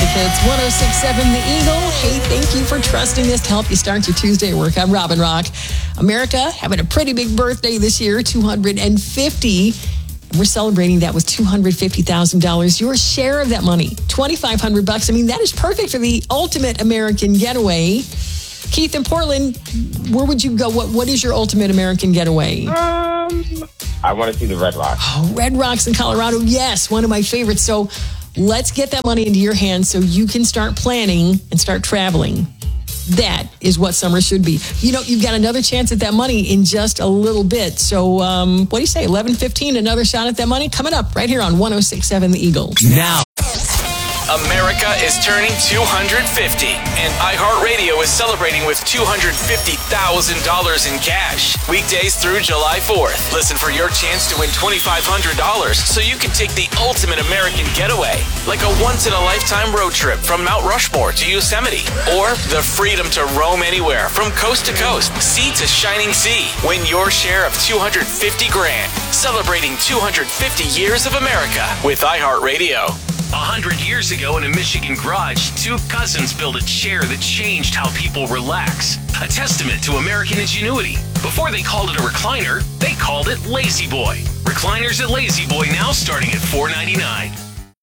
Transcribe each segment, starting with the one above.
It's 106.7 The Eagle. Hey, thank you for trusting us to help you start your Tuesday work. I'm Robin Rock. America having a pretty big birthday this year, 250. We're celebrating that with $250,000. Your share of that money, $2,500. I mean, that is perfect for the ultimate American getaway. Keith in Portland, where would you go? What is your ultimate American getaway? I want to see the Red Rocks. Oh, Red Rocks in Colorado. Yes, one of my favorites. So let's get that money into your hands so you can start planning and start traveling. That is what summer should be. You know, you've got another chance at that money in just a little bit. So what do you say, 11:15, another shot at that money? Coming up right here on 106.7 The Eagle. Now, America is turning 250, and iHeartRadio is celebrating with $250,000 in cash. Weekdays through July 4th. Listen for your chance to win $2,500 so you can take the ultimate American getaway, like a once-in-a-lifetime road trip from Mount Rushmore to Yosemite, or the freedom to roam anywhere from coast to coast, sea to shining sea. Win your share of $250 grand, celebrating 250 years of America with iHeartRadio. 100 years ago in a Michigan garage, two cousins built a chair that changed how people relax. A testament to American ingenuity. Before they called it a recliner, they called it Lazy Boy. Recliners at Lazy Boy now starting at $4.99.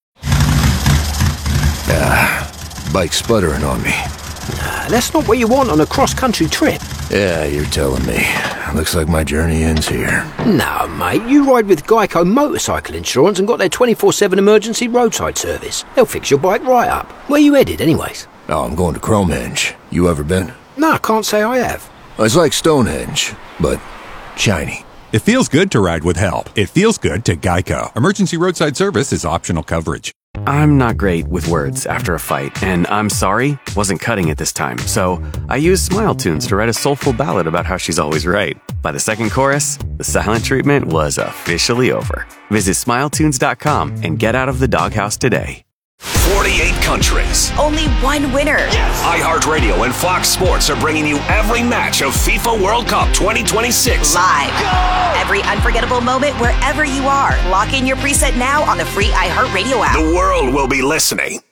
Bike sputtering on me. That's not what you want on a cross-country trip. Yeah, you're telling me. Looks like my journey ends here. No, mate, you ride with Geico Motorcycle Insurance and got their 24/7 emergency roadside service. They'll fix your bike right up. Where you headed, anyways? Oh, I'm going to Cromehenge. You ever been? No, I can't say I have. It's like Stonehenge, but shiny. It feels good to ride with help. It feels good to Geico. Emergency roadside service is optional coverage. I'm not great with words after a fight, and I'm sorry wasn't cutting it this time. So I used Smile Tunes to write a soulful ballad about how she's always right. By the second chorus, the silent treatment was officially over. Visit SmileTunes.com and get out of the doghouse today. 48 countries. Only one winner. Yes. iHeartRadio and Fox Sports are bringing you every match of FIFA World Cup 2026. Live. Go! Every unforgettable moment wherever you are. Lock in your preset now on the free iHeartRadio app. The world will be listening.